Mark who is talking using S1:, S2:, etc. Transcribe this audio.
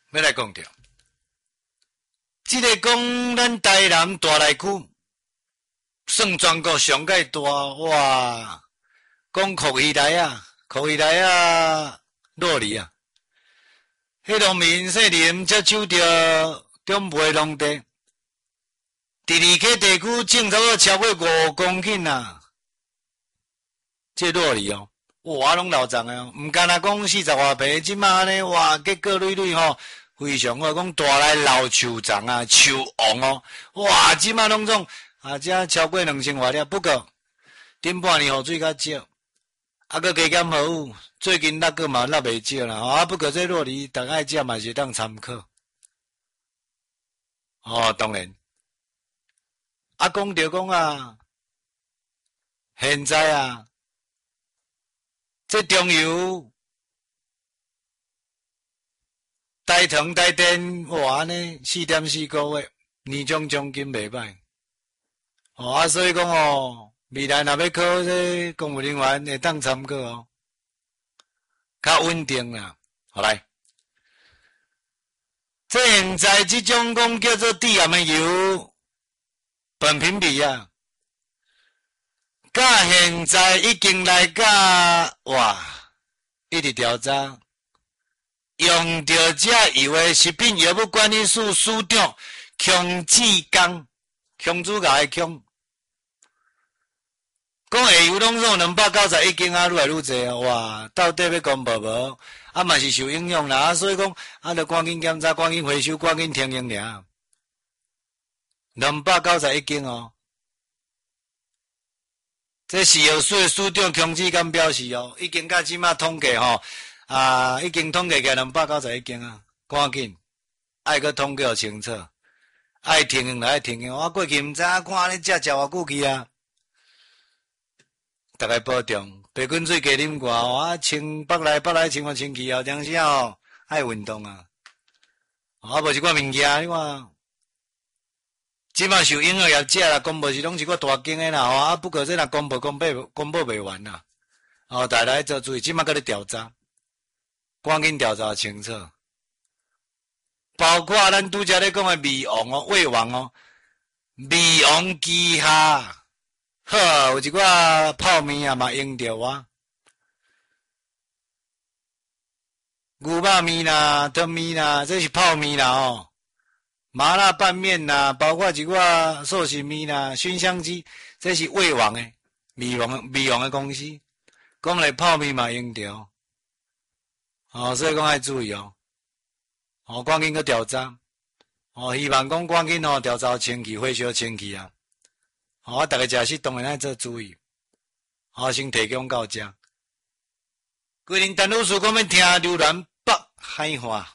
S1: 要来讲着，这个讲咱台南大内区，算全国上界大哇！讲酷鱼来啊，酷鱼来啊，落里啊，迄农民说林接手着中部的农地，第二溪地区种差不多超过5公顷啊，这落里哦。哇，拢老长诶哦，毋干那讲40外坪，即马呢，哇，结果累累吼，非常好，讲大来老树长啊，树王哦，哇，即马拢总这超过2000外粒，不过顶半年雨水较少，搁加减好雨，最近那个嘛落袂少啦，不过这落里大概这嘛是当参考，当然，讲着讲现在这中油、台糖、台电，哇安尼4.4个月，年终奖金袂歹。所以讲未来若要考这公务人员会当参考哦，较稳定啦。好来，这现在这种讲叫做低盐的油，本评比啊。甲现在已经来甲哇，一直调查，用着这油的食品药物管理署署长强志刚，强主甲的强，讲下油拢总291斤愈来愈济啊！哇，到底要公布无？嘛是受影响啦，所以讲着赶紧检查、赶紧回收、赶紧停用尔。291斤哦。这石油署的署长强志刚表示已经到即马统计已经统计起来291斤啊，赶紧，爱搁统计清楚，爱停用来爱停用。我过去毋知影看你食偌久去啊，大家保重，白滚水加啉寡清北来清清气后，当时爱运动啊，无一寡物件你看。即马受影响业者啦，公布是拢是个大间诶啦，不过这若公布袂完啦，大家做注意，即马搁咧调查，赶紧调查清楚，包括咱拄则咧讲诶味王胃王味王鸡虾，好，有一寡泡面嘛用着啊，牛肉面啦、汤面啦，这是泡面啦麻辣拌面啦，包括一寡寿喜面啦、熏香鸡，这是味王的、味王的公司。讲来泡面嘛用着，所以讲要注意赶紧去调查，希望讲赶紧调查清气，回收清气啊。大家食食当然要做注意，先提供到这。规定陈老师讲要听浏览北海话。